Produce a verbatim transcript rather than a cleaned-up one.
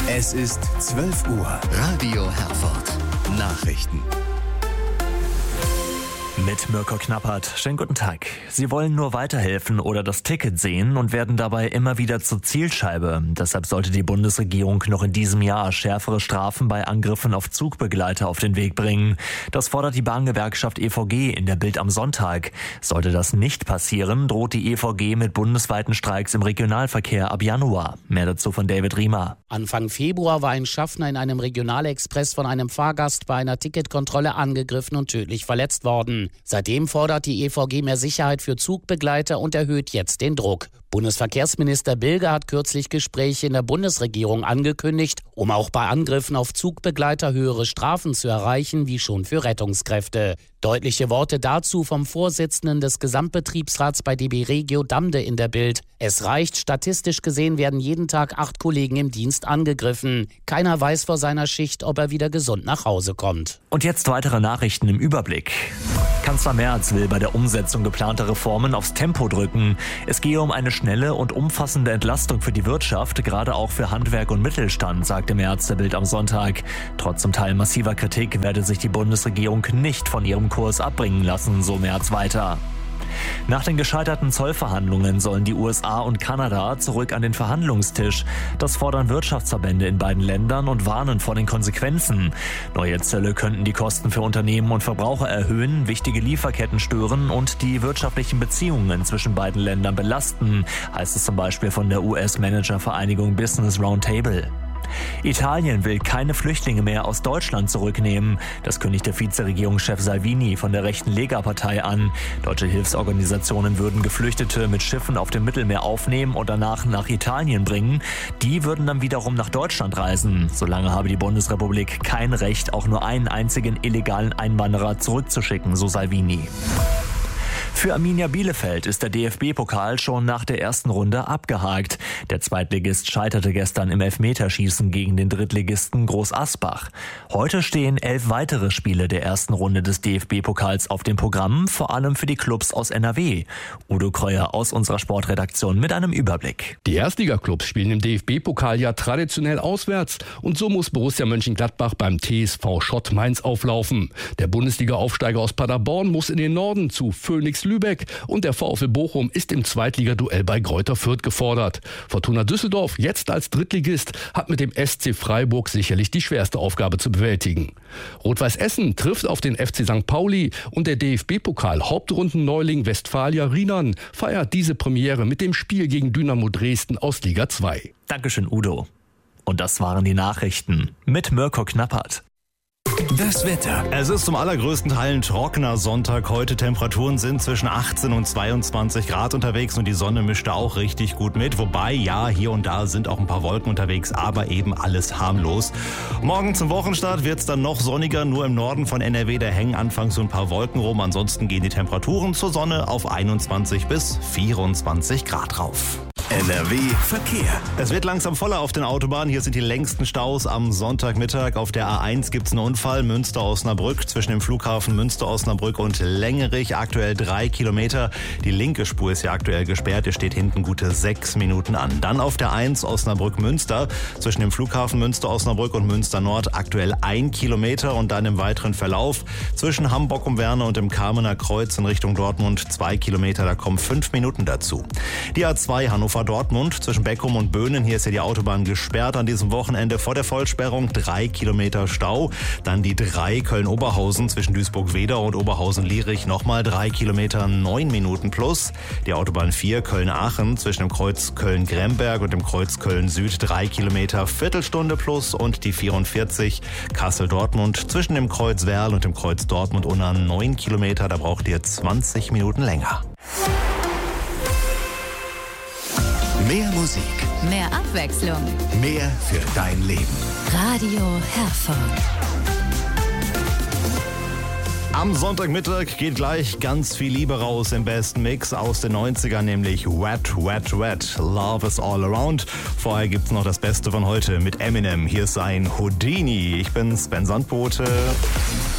Es ist zwölf Uhr. Radio Herford. Nachrichten. Mit Mirko Knappert. Schönen guten Tag. Sie wollen nur weiterhelfen oder das Ticket sehen und werden dabei immer wieder zur Zielscheibe. Deshalb sollte die Bundesregierung noch in diesem Jahr schärfere Strafen bei Angriffen auf Zugbegleiter auf den Weg bringen. Das fordert die Bahngewerkschaft E V G in der Bild am Sonntag. Sollte das nicht passieren, droht die E V G mit bundesweiten Streiks im Regionalverkehr ab Januar. Mehr dazu von David Riemer. Anfang Februar war ein Schaffner in einem Regionalexpress von einem Fahrgast bei einer Ticketkontrolle angegriffen und tödlich verletzt worden. Seitdem fordert die E V G mehr Sicherheit für Zugbegleiter und erhöht jetzt den Druck. Bundesverkehrsminister Bilger hat kürzlich Gespräche in der Bundesregierung angekündigt, um auch bei Angriffen auf Zugbegleiter höhere Strafen zu erreichen, wie schon für Rettungskräfte. Deutliche Worte dazu vom Vorsitzenden des Gesamtbetriebsrats bei D B Regio Damde in der Bild. Es reicht, statistisch gesehen werden jeden Tag acht Kollegen im Dienst angegriffen. Keiner weiß vor seiner Schicht, ob er wieder gesund nach Hause kommt. Und jetzt weitere Nachrichten im Überblick. Kanzler Merz will bei der Umsetzung geplanter Reformen aufs Tempo drücken. Es gehe um eine schnelle und umfassende Entlastung für die Wirtschaft, gerade auch für Handwerk und Mittelstand, sagte Merz der Bild am Sonntag. Trotz zum Teil massiver Kritik werde sich die Bundesregierung nicht von ihrem Kurs abbringen lassen, so Merz weiter. Nach den gescheiterten Zollverhandlungen sollen die U S A und Kanada zurück an den Verhandlungstisch. Das fordern Wirtschaftsverbände in beiden Ländern und warnen vor den Konsequenzen. Neue Zölle könnten die Kosten für Unternehmen und Verbraucher erhöhen, wichtige Lieferketten stören und die wirtschaftlichen Beziehungen zwischen beiden Ländern belasten, heißt es zum Beispiel von der U S-Managervereinigung Business Roundtable. Italien will keine Flüchtlinge mehr aus Deutschland zurücknehmen. Das kündigte Vizeregierungschef Salvini von der rechten Lega-Partei an. Deutsche Hilfsorganisationen würden Geflüchtete mit Schiffen auf dem Mittelmeer aufnehmen und danach nach Italien bringen. Die würden dann wiederum nach Deutschland reisen. Solange habe die Bundesrepublik kein Recht, auch nur einen einzigen illegalen Einwanderer zurückzuschicken, so Salvini. Für Arminia Bielefeld ist der D F B-Pokal schon nach der ersten Runde abgehakt. Der Zweitligist scheiterte gestern im Elfmeterschießen gegen den Drittligisten Groß Asbach. Heute stehen elf weitere Spiele der ersten Runde des D F B-Pokals auf dem Programm, vor allem für die Clubs aus N R W. Udo Kreuer aus unserer Sportredaktion mit einem Überblick. Die Erstligaklubs spielen im D F B-Pokal ja traditionell auswärts und so muss Borussia Mönchengladbach beim T S V Schott Mainz auflaufen. Der Bundesliga-Aufsteiger aus Paderborn muss in den Norden zu Phoenix Lübeck und der VfL Bochum ist im Zweitligaduell bei Greuther Fürth gefordert. Fortuna Düsseldorf, jetzt als Drittligist, hat mit dem S C Freiburg sicherlich die schwerste Aufgabe zu bewältigen. Rot-Weiß Essen trifft auf den F C Sankt Pauli und der D F B-Pokal Hauptrundenneuling Westfalia Riemann feiert diese Premiere mit dem Spiel gegen Dynamo Dresden aus Liga zwei. Dankeschön, Udo. Und das waren die Nachrichten mit Mirko Knappert. Das Wetter. Es ist zum allergrößten Teil ein trockener Sonntag. Heute Temperaturen sind zwischen achtzehn und zweiundzwanzig Grad unterwegs und die Sonne mischt da auch richtig gut mit. Wobei, ja, hier und da sind auch ein paar Wolken unterwegs, aber eben alles harmlos. Morgen zum Wochenstart wird es dann noch sonniger. Nur im Norden von N R W, da hängen anfangs so ein paar Wolken rum. Ansonsten gehen die Temperaturen zur Sonne auf einundzwanzig bis vierundzwanzig Grad rauf. N R W Verkehr. Es wird langsam voller auf den Autobahnen. Hier sind die längsten Staus am Sonntagmittag. Auf der A eins gibt es einen Unfall. Münster-Osnabrück zwischen dem Flughafen Münster-Osnabrück und Längerich. Aktuell drei Kilometer. Die linke Spur ist ja aktuell gesperrt. Ihr steht hinten gute sechs Minuten an. Dann auf der eins Osnabrück-Münster zwischen dem Flughafen Münster-Osnabrück und Münster-Nord. Aktuell ein Kilometer und dann im weiteren Verlauf zwischen Hamburg-um-Werner und dem Kamener Kreuz in Richtung Dortmund zwei Kilometer. Da kommen fünf Minuten dazu. Die A zwei Hannover-Dortmund zwischen Beckum und Böhnen. Hier ist ja die Autobahn gesperrt an diesem Wochenende vor der Vollsperrung. Drei Kilometer Stau. Dann die drei Köln-Oberhausen zwischen Duisburg-Wedau und Oberhausen-Lierich. Nochmal drei Kilometer, neun Minuten plus. Die Autobahn vier Köln-Aachen zwischen dem Kreuz Köln-Gremberg und dem Kreuz Köln-Süd. Drei Kilometer, Viertelstunde plus. Und die vierundvierzig Kassel-Dortmund zwischen dem Kreuz Werl und dem Kreuz Dortmund-Unna. neun Kilometer, da braucht ihr zwanzig Minuten länger. Mehr Musik, mehr Abwechslung, mehr für dein Leben. Radio Herford. Am Sonntagmittag geht gleich ganz viel Liebe raus im besten Mix aus den neunzigern, nämlich Wet, Wet, Wet, Love is All Around. Vorher gibt's noch das Beste von heute mit Eminem. Hier ist sein Houdini. Ich bin Sven Sandbote.